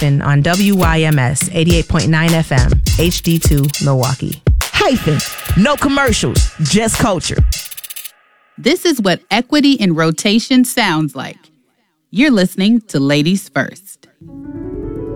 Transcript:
Hyphen on WYMS 88.9 FM, HD2, Milwaukee. Hyphen. No commercials, just culture. This is what equity in rotation sounds like. You're listening to Ladies First.